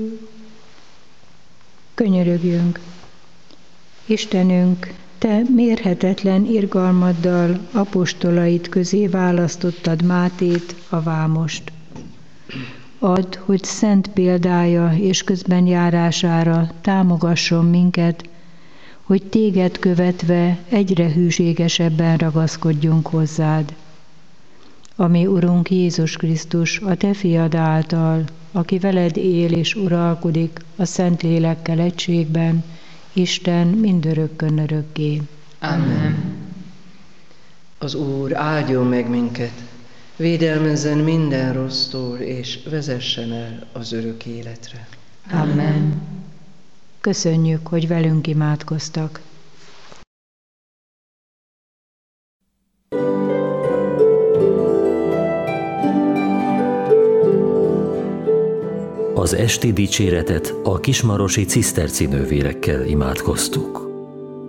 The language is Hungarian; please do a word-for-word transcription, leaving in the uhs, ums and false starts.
Könyörögjünk. Istenünk, Te mérhetetlen irgalmaddal apostolait közé választottad Mátét, a vámost. Add, hogy szent példája és közben járására támogasson minket, hogy Téged követve egyre hűségesebben ragaszkodjunk hozzád. Ami Urunk Jézus Krisztus, a Te fiad által, aki veled él és uralkodik a Szentlélekkel egységben, Isten mindörökkön örökké. Amen. Az Úr áldjon meg minket, védelmezzen minden rossztól, és vezessen el az örök életre. Amen. Köszönjük, hogy velünk imádkoztak. Az esti dicséretet a kismarosi ciszterci nővérekkel imádkoztuk.